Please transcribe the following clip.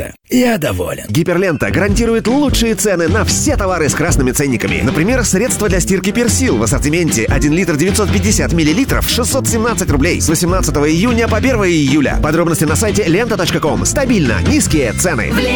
Гиперлента. Я доволен. Гиперлента гарантирует лучшие цены на все товары с красными ценниками. Например, средства для стирки Персил в ассортименте 1 литр 950 миллилитров 617 рублей с 18 июня по 1 июля. Подробности на сайте lenta.com. Стабильно низкие цены.